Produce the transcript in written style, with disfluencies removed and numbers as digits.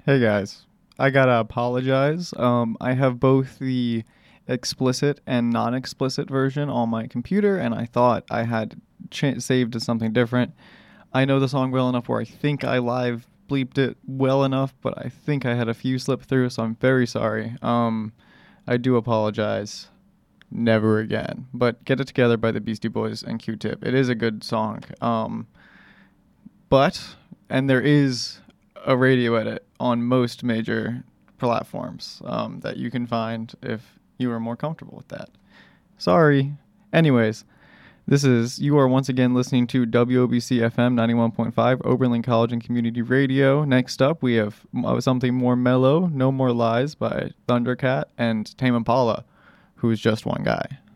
Hey guys, I gotta apologize. I have both the explicit and non-explicit version on my computer, and I thought I had saved to something different. I know the song well enough where I think I live bleeped it well enough, but I think I had a few slip through, so I'm very sorry. I do apologize. Never again. But Get It Together by the Beastie Boys and Q-Tip. It is a good song. And there is a radio edit on most major platforms that you can find if you are more comfortable with that. Sorry. Anyways, you are once again listening to WOBC FM 91.5, Oberlin College and Community Radio. Next up, we have something more mellow, No More Lies by Thundercat and Tame Impala, who is just one guy.